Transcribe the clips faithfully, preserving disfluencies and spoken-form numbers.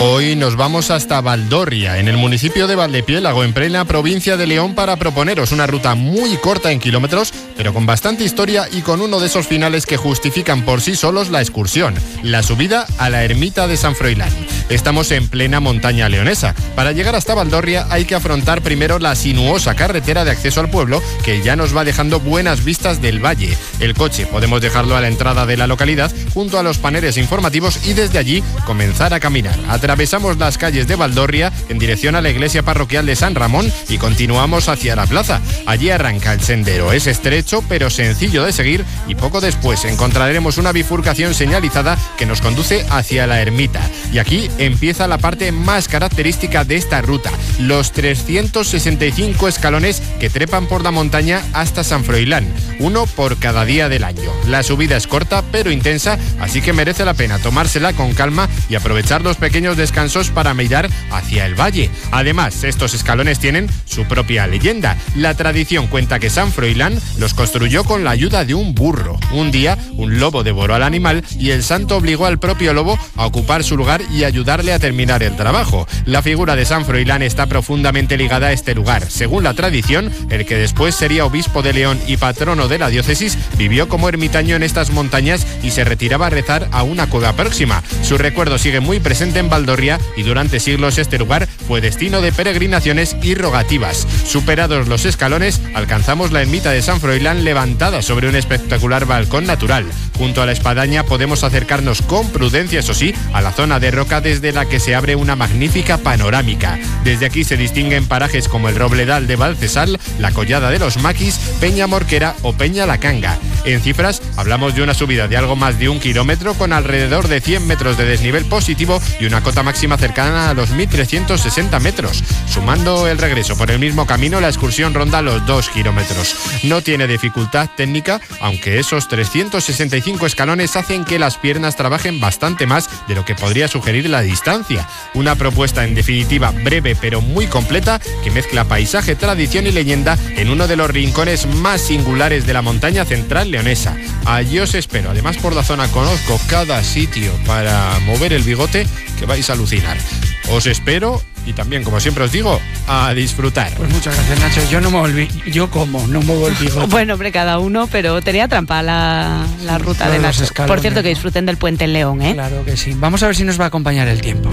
Hoy nos vamos hasta Valdorria, en el municipio de Valdepiélago, en plena provincia de León, para proponeros una ruta muy corta en kilómetros, pero con bastante historia y con uno de esos finales que justifican por sí solos la excursión, la subida a la ermita de San Froilán. Estamos en plena montaña leonesa. Para llegar hasta Valdorria hay que afrontar primero la sinuosa carretera de acceso al pueblo, que ya nos va dejando buenas vistas del valle. El coche podemos dejarlo a la entrada de la localidad, junto a los paneles informativos, y desde allí comenzar a caminar. Atravesamos las calles de Valdorria en dirección a la iglesia parroquial de San Ramón y continuamos hacia la plaza. Allí arranca el sendero. Es estrecho pero sencillo de seguir, y poco después encontraremos una bifurcación señalizada que nos conduce hacia la ermita. Y aquí empieza la parte más característica de esta ruta, los trescientos sesenta y cinco escalones que trepan por la montaña hasta San Froilán, uno por cada día del año. La subida es corta pero intensa, así que merece la pena tomársela con calma y aprovechar los pequeños descansos para mirar hacia el valle. Además, estos escalones tienen su propia leyenda. La tradición cuenta que San Froilán los construyó con la ayuda de un burro. Un día, un lobo devoró al animal y el santo obligó al propio lobo a ocupar su lugar y ayudarle a terminar el trabajo. La figura de San Froilán está profundamente ligada a este lugar. Según la tradición, el que después sería obispo de León y patrono de la diócesis vivió como ermitaño en estas montañas y se retiraba a rezar a una cueva próxima. Su recuerdo sigue muy presente en Valdorria y durante siglos este lugar fue destino de peregrinaciones y rogativas. Superados los escalones, alcanzamos la ermita de San Froilán levantada sobre un espectacular balcón natural. Junto a la espadaña podemos acercarnos con prudencia, eso sí, a la zona de roca desde la que se abre una magnífica panorámica. Desde aquí se distinguen parajes como el Robledal de Valcesal, la Collada de los Maquis, Peña Morquera o Peña La Canga. En cifras, hablamos de una subida de algo más de un kilómetro con alrededor de cien metros de desnivel positivo y una cota máxima cercana a los mil trescientos sesenta metros. Sumando el regreso por el mismo camino, la excursión ronda los dos kilómetros. No tiene dificultad técnica, aunque esos trescientos sesenta y cinco escalones hacen que las piernas trabajen bastante más de lo que podría sugerir la distancia. Una propuesta en definitiva breve pero muy completa que mezcla paisaje, tradición y leyenda en uno de los rincones más singulares de la montaña central leonesa. Allí os espero. Además, por la zona conozco cada sitio para mover el bigote que vais a alucinar. Os espero y también, como siempre os digo, a disfrutar. Pues muchas gracias, Nacho. Yo no me volví, yo como, no me volví. Bueno, hombre, cada uno, pero tenía trampa la, la ruta no, de Nacho. Escalones, por cierto, que disfruten del puente en León, ¿eh? Claro que sí. Vamos a ver si nos va a acompañar el tiempo.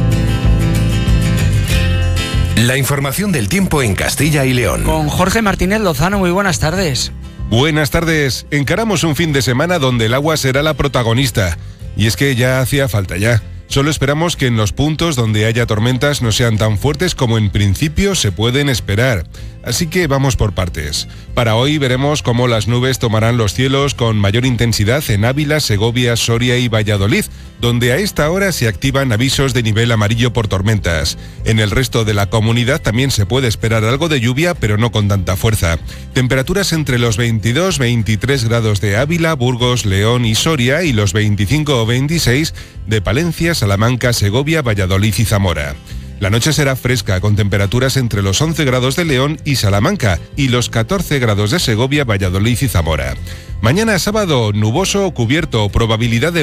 La información del tiempo en Castilla y León. Con Jorge Martínez Lozano, muy buenas tardes. Buenas tardes. Encaramos un fin de semana donde el agua será la protagonista. Y es que ya hacía falta ya. Solo esperamos que en los puntos donde haya tormentas no sean tan fuertes como en principio se pueden esperar. Así que vamos por partes. Para hoy veremos cómo las nubes tomarán los cielos con mayor intensidad en Ávila, Segovia, Soria y Valladolid, donde a esta hora se activan avisos de nivel amarillo por tormentas. En el resto de la comunidad también se puede esperar algo de lluvia, pero no con tanta fuerza. Temperaturas entre los veintidós a veintitrés grados de Ávila, Burgos, León y Soria y los veinticinco o veintiséis de Palencia, Salamanca, Segovia, Valladolid y Zamora. La noche será fresca, con temperaturas entre los once grados de León y Salamanca y los catorce grados de Segovia, Valladolid y Zamora. Mañana sábado, nuboso o cubierto, probabilidad de